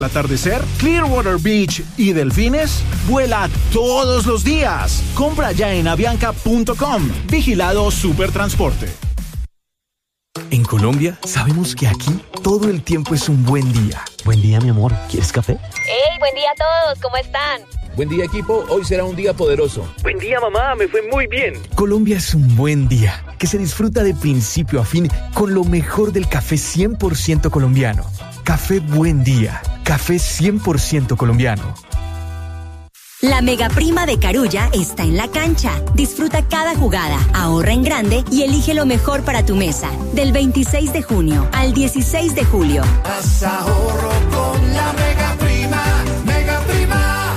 Al atardecer, Clearwater Beach y Delfines, vuela todos los días. Compra ya en avianca.com. Vigilado Supertransporte. En Colombia, sabemos que aquí todo el tiempo es un buen día. Buen día, mi amor. ¿Quieres café? ¡Hey, buen día a todos! ¿Cómo están? Buen día, equipo. Hoy será un día poderoso. Buen día, mamá. Me fue muy bien. Colombia es un buen día que se disfruta de principio a fin con lo mejor del café 100% colombiano. Café Buen Día. Café 100% colombiano. La mega prima de Carulla está en la cancha. Disfruta cada jugada, ahorra en grande y elige lo mejor para tu mesa. Del 26 de junio al 16 de julio. Haz ahorro con la mega prima. Mega prima.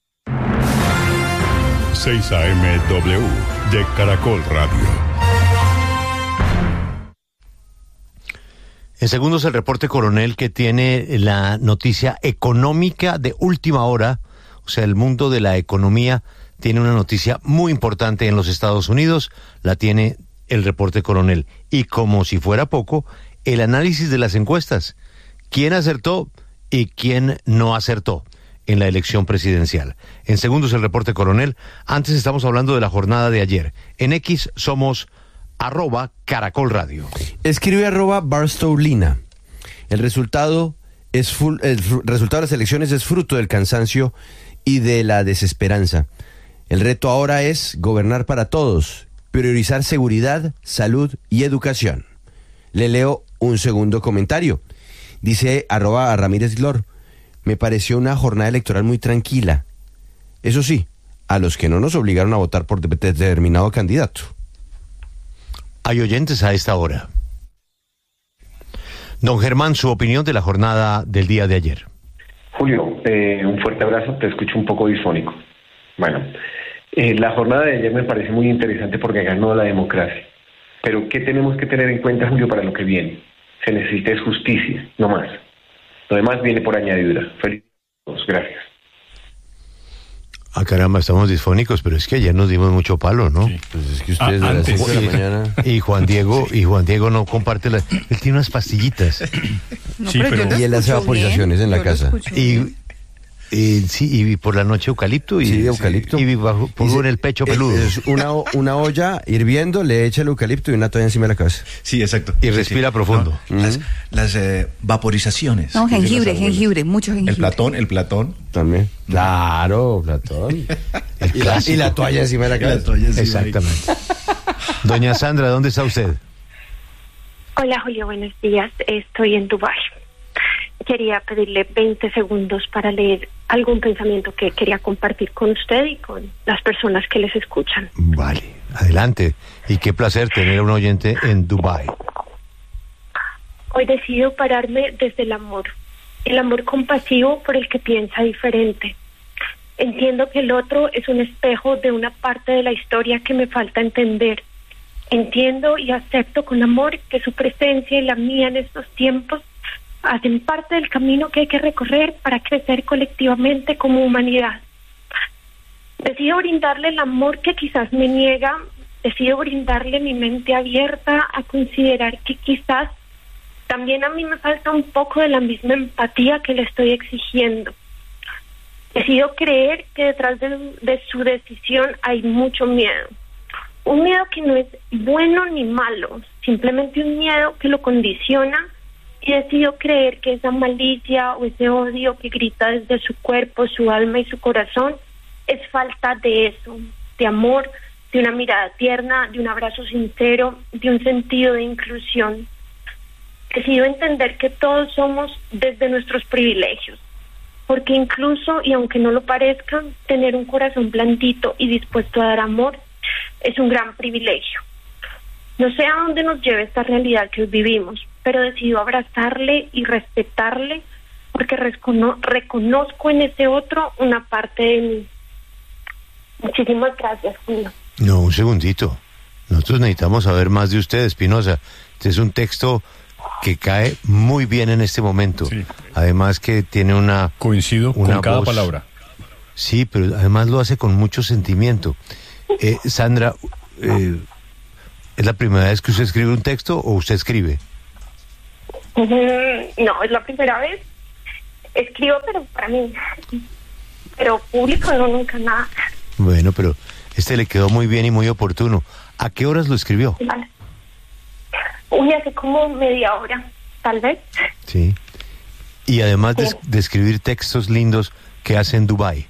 6 AM-W de Caracol Radio. En segundos, el reporte coronel que tiene la noticia económica de última hora. O sea, el mundo de la economía tiene una noticia muy importante en los Estados Unidos. La tiene el reporte coronel. Y como si fuera poco, el análisis de las encuestas. ¿Quién acertó y quién no acertó en la elección presidencial? En segundos, el reporte coronel. Antes estamos hablando de la jornada de ayer. En X somos @Caracol Radio. Escribe @Barstowlina. El resultado de las elecciones es fruto del cansancio y de la desesperanza. El reto ahora es gobernar para todos, priorizar seguridad, salud y educación. Le leo un segundo comentario. Dice @RamírezLor. Me pareció una jornada electoral muy tranquila. Eso sí, a los que no nos obligaron a votar por determinado candidato. Hay oyentes a esta hora. Don Germán, su opinión de la jornada del día de ayer. Julio, un fuerte abrazo, te escucho un poco disfónico. Bueno, la jornada de ayer me parece muy interesante porque ganó la democracia. Pero ¿qué tenemos que tener en cuenta, Julio, para lo que viene? Se necesita es justicia, no más. Lo demás viene por añadidura. Feliz a todos, gracias. Ah, caramba, estamos disfónicos, pero es que ayer nos dimos mucho palo, ¿no? Sí, pues es que ustedes de las 5 de la mañana... Y Juan Diego no comparte él tiene unas pastillitas. No, sí, pero... Y él hace vaporizaciones en la casa. Y por la noche eucalipto y eucalipto. Y pongo en el pecho peludo. Es una olla hirviendo, le echa el eucalipto y una toalla encima de la cabeza. Sí, exacto. Y respira profundo. No, las vaporizaciones. No, jengibre, mucho jengibre. El Platón. También. Claro, Platón. Y la toalla encima de la cabeza. Exactamente. Doña Sandra, ¿dónde está usted? Hola, Julio, buenos días. Estoy en Dubái. Quería pedirle 20 segundos para leer algún pensamiento que quería compartir con usted y con las personas que les escuchan. Vale, adelante. Y qué placer tener a un oyente en Dubái. Hoy decido pararme desde el amor compasivo por el que piensa diferente. Entiendo que el otro es un espejo de una parte de la historia que me falta entender. Entiendo y acepto con amor que su presencia y la mía en estos tiempos hacen parte del camino que hay que recorrer para crecer colectivamente como humanidad. Decido brindarle el amor que quizás me niega, decido brindarle mi mente abierta a considerar que quizás también a mí me falta un poco de la misma empatía que le estoy exigiendo. Decido creer que detrás de su decisión hay mucho miedo. Un miedo que no es bueno ni malo, simplemente un miedo que lo condiciona. Y decido creer que esa malicia o ese odio que grita desde su cuerpo, su alma y su corazón es falta de eso, de amor, de una mirada tierna, de un abrazo sincero, de un sentido de inclusión. Decido entender que todos somos desde nuestros privilegios, porque incluso, y aunque no lo parezca, tener un corazón blandito y dispuesto a dar amor es un gran privilegio. No sé a dónde nos lleve esta realidad que hoy vivimos, pero decido abrazarle y respetarle porque reconozco en ese otro una parte de mí. Muchísimas gracias, Julio. No, un segundito. Nosotros necesitamos saber más de usted, Espinosa. Este es un texto que cae muy bien en este momento. Sí. Además que tiene una... Coincido con cada palabra. Sí, pero además lo hace con mucho sentimiento. Sandra, ¿es la primera vez que usted escribe un texto o usted escribe? No, es la primera vez. escribo, pero para mí. Pero público no, nunca nada. Bueno, pero este le quedó muy bien y muy oportuno. ¿A qué horas lo escribió? Vale. Uy, hace como media hora, tal vez. Sí. Y además de escribir textos lindos, ¿qué hace en Dubái?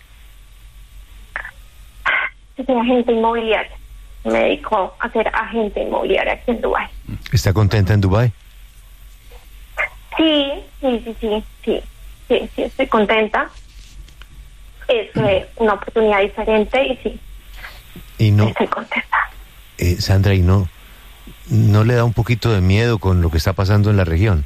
Soy agente inmobiliario. Me dedico a ser agente inmobiliario aquí en Dubái. ¿Está contenta en Dubái? Sí, estoy contenta. Es una oportunidad diferente y sí. Y no, estoy contenta. Sandra, ¿y no le da un poquito de miedo con lo que está pasando en la región?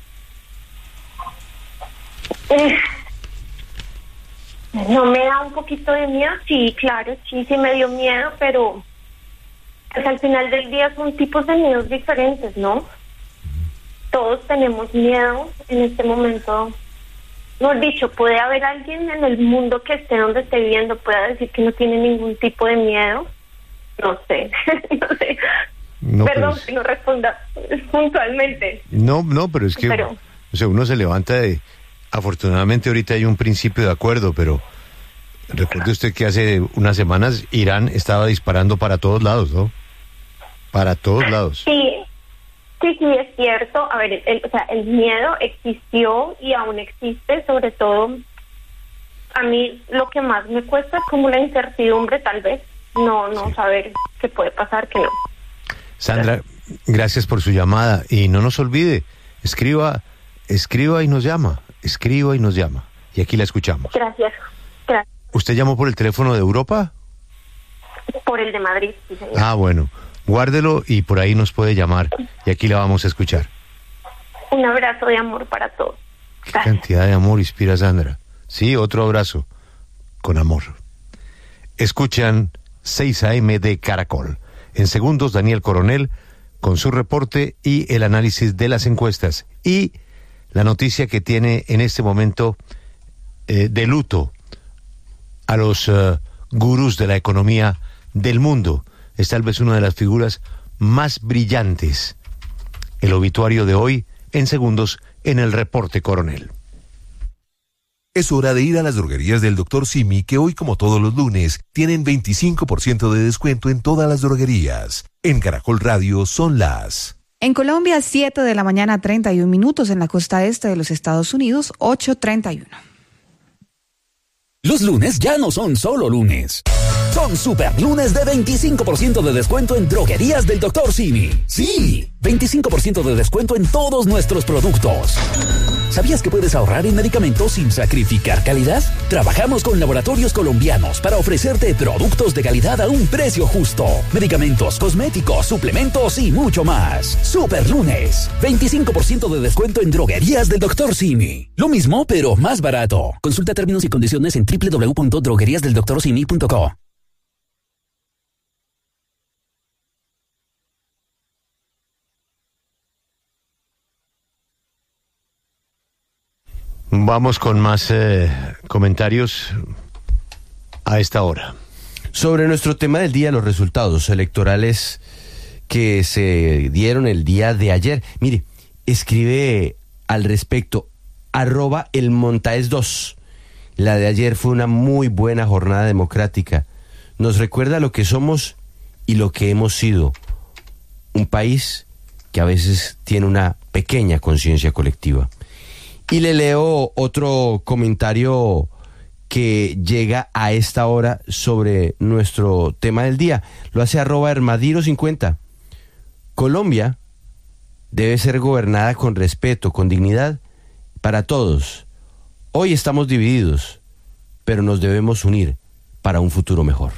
No me da un poquito de miedo, sí, claro, sí me dio miedo, pero pues al final del día son tipos de miedos diferentes, ¿no? Todos tenemos miedo en este momento. No dicho, puede haber alguien en el mundo que esté donde esté viviendo, pueda decir que no tiene ningún tipo de miedo. No sé, no sé. No, perdón, pues, que no responda puntualmente. No, pero es que o sea, uno se levanta de... Afortunadamente ahorita hay un principio de acuerdo, pero recuerde usted que hace unas semanas Irán estaba disparando para todos lados, ¿no? Para todos lados. Sí, es cierto. A ver, el miedo existió y aún existe, sobre todo a mí lo que más me cuesta es como la incertidumbre, tal vez, no saber qué puede pasar, que no. Sandra, gracias por su llamada y no nos olvide, escriba y nos llama. Escriba y nos llama. Y aquí la escuchamos. Gracias. ¿Usted llamó por el teléfono de Europa? Por el de Madrid, sí, señor. Ah, bueno. Guárdelo y por ahí nos puede llamar. Y aquí la vamos a escuchar. Un abrazo de amor para todos. ¿Qué cantidad de amor inspira Sandra? Sí, otro abrazo. Con amor. Escuchan 6 AM de Caracol. En segundos, Daniel Coronel con su reporte y el análisis de las encuestas. Y la noticia que tiene en este momento de luto a los gurús de la economía del mundo. Es tal vez una de las figuras más brillantes. El obituario de hoy, en segundos, en el reporte Coronel. Es hora de ir a las droguerías del Dr. Simi, que hoy, como todos los lunes, tienen 25% de descuento en todas las droguerías. En Caracol Radio son las... En Colombia, 7 de la mañana, 31 minutos. En la costa este de los Estados Unidos, 8:31. Los lunes ya no son solo lunes. Son super lunes de 25% de descuento en droguerías del Dr. Simi. Sí, 25% de descuento en todos nuestros productos. ¿Sabías que puedes ahorrar en medicamentos sin sacrificar calidad? Trabajamos con laboratorios colombianos para ofrecerte productos de calidad a un precio justo. Medicamentos, cosméticos, suplementos y mucho más. Super lunes, 25% de descuento en droguerías del Dr. Simi. Lo mismo, pero más barato. Consulta términos y condiciones en www.drogueriasdeldoctorsimi.co. Vamos con más comentarios a esta hora. Sobre nuestro tema del día, los resultados electorales que se dieron el día de ayer. Mire, escribe al respecto, @elmontaes2. La de ayer fue una muy buena jornada democrática. Nos recuerda lo que somos y lo que hemos sido. Un país que a veces tiene una pequeña conciencia colectiva. Y le leo otro comentario que llega a esta hora sobre nuestro tema del día. Lo hace @Hermadiro50. Colombia debe ser gobernada con respeto, con dignidad para todos. Hoy estamos divididos, pero nos debemos unir para un futuro mejor.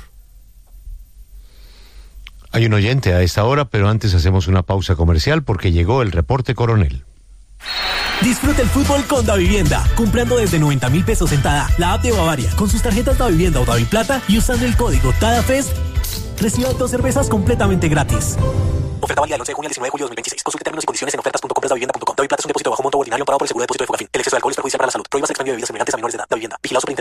Hay un oyente a esta hora, pero antes hacemos una pausa comercial porque llegó el reporte Coronel. Disfruta el fútbol con Davivienda, comprando desde 90.000 pesos en Tada, la app de Bavaria, con sus tarjetas Davivienda o Daviplata y usando el código TADAFEST, reciba 2 cervezas completamente gratis. Oferta válida del 11 de junio al 19 de julio de 2026. Consulte términos y condiciones en ofertas.comprasdavivienda.com. Daviplata es un depósito bajo monto ordinario amparado por el seguro de depósito de Fogafín. El exceso de alcohol es perjudicial para la salud. Prohíbas el expendio de bebidas semejantes a menores de edad. Davivienda. Vigilado Superintendencia